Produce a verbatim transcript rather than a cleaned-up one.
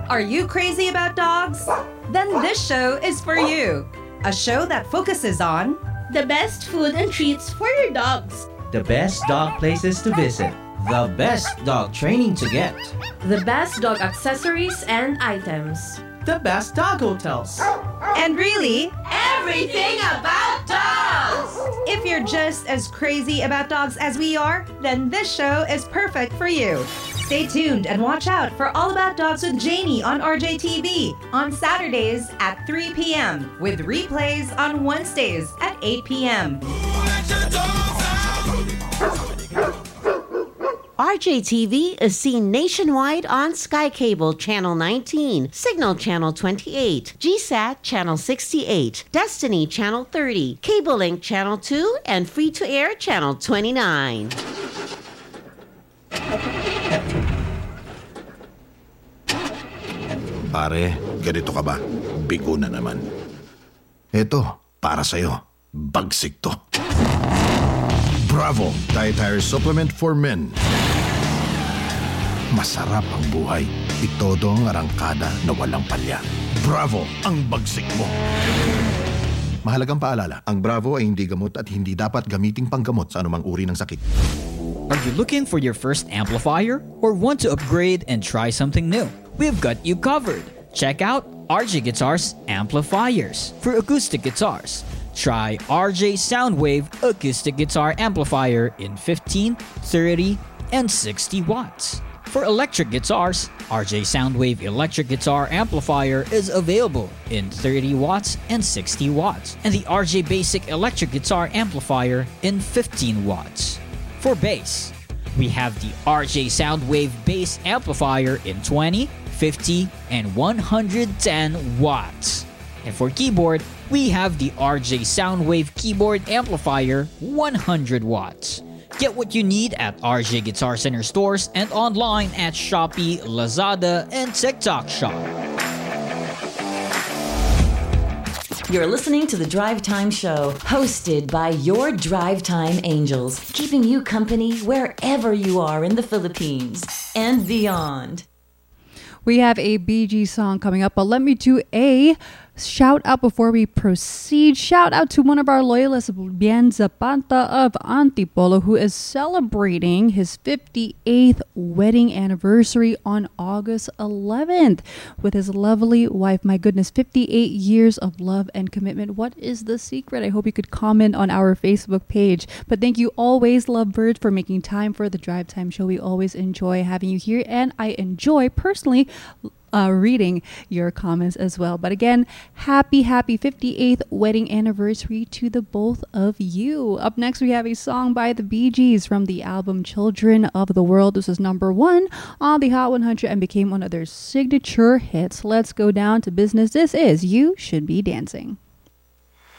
Are you crazy about dogs? Then this show is for you. A show that focuses on the best food and treats for your dogs, the best dog places to visit, the best dog training to get, the best dog accessories and items, the best dog hotels, and really, everything about dogs! If you're just as crazy about dogs as we are, then this show is perfect for you. Stay tuned and watch out for All About Dogs with Janie on R J T V on Saturdays at three p.m. with replays on Wednesdays at eight p.m. R J T V is seen nationwide on Sky Cable Channel nineteen, Signal Channel twenty-eight, G SAT Channel sixty-eight, Destiny Channel thirty, Cable Link Channel two, and Free to Air Channel twenty-nine. Pare, ganito ka ba? Bigo na naman. Eto, para sa'yo. Bagsik to. Bravo! Dietary Supplement for Men. Masarap ang buhay. Itodo ang arangkada na walang palya. Bravo! Ang bagsik mo. Mahalagang paalala, ang Bravo ay hindi gamot at hindi dapat gamiting panggamot sa anumang uri ng sakit. Are you looking for your first amplifier or want to upgrade and try something new? We've got you covered. Check out R J Guitars Amplifiers for acoustic guitars. Try R J Soundwave Acoustic Guitar Amplifier in fifteen, thirty, and sixty watts. For electric guitars, R J Soundwave Electric Guitar Amplifier is available in thirty watts and sixty watts, and the R J Basic Electric Guitar Amplifier in fifteen watts. For bass, we have the R J Soundwave Bass Amplifier in twenty, fifty, and one hundred ten watts. And for keyboard, we have the R J Soundwave Keyboard Amplifier one hundred watts. Get what you need at R J Guitar Center stores and online at Shopee, Lazada, and TikTok Shop. You're listening to the Drive Time Show, hosted by your Drive Time Angels, keeping you company wherever you are in the Philippines and beyond. We have a Bee Gees song coming up, but let me do a shout out before we proceed. Shout out to one of our loyalists, Bien Zapata of Antipolo, who is celebrating his fifty-eighth wedding anniversary on August eleventh with his lovely wife. My goodness, fifty-eight years of love and commitment. What is the secret? I hope you could comment on our Facebook page. But thank you always, Lovebirds, for making time for the Drive Time Show. We always enjoy having you here, and I enjoy personally Uh, reading your comments as well. But again, happy, happy fifty-eighth wedding anniversary to the both of you. Up next, we have a song by the Bee Gees from the album Children of the World. This is number one on the Hot one hundred and became one of their signature hits. Let's go down to business. This is You Should Be Dancing.